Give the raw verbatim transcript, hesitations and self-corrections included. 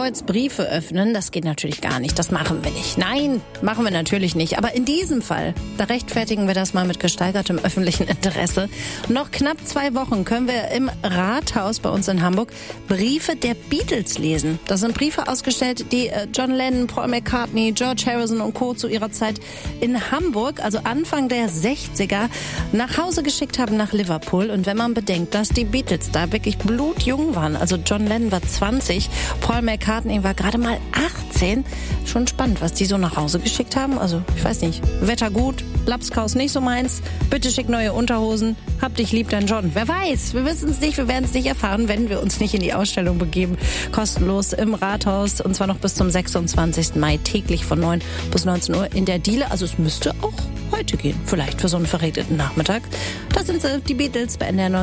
Abschiedsbriefe öffnen, das geht natürlich gar nicht. Das machen wir nicht. Nein, machen wir natürlich nicht. Aber in diesem Fall, da rechtfertigen wir das mal mit gesteigertem öffentlichen Interesse. Noch knapp zwei Wochen können wir im Rathaus bei uns in Hamburg Briefe der Beatles lesen. Das sind Briefe ausgestellt, die John Lennon, Paul McCartney, George Harrison und Co. zu ihrer Zeit in Hamburg, also Anfang der sechziger, nach Hause geschickt haben nach Liverpool. Und wenn man bedenkt, dass die Beatles da wirklich blutjung waren, also John Lennon war zwanzig, Paul McCartney war gerade mal achtzehn. Schon spannend, was die so nach Hause geschickt haben. Also, ich weiß nicht, Wetter gut, Lapskaus nicht so meins, bitte schick neue Unterhosen, hab dich lieb, dein John. Wer weiß, wir wissen es nicht, wir werden es nicht erfahren, wenn wir uns nicht in die Ausstellung begeben. Kostenlos im Rathaus und zwar noch bis zum sechsundzwanzigsten Mai, täglich von neun bis neunzehn Uhr in der Diele. Also es müsste auch heute gehen, vielleicht für so einen verregneten Nachmittag. Das sind sie, die Beatles bei N D R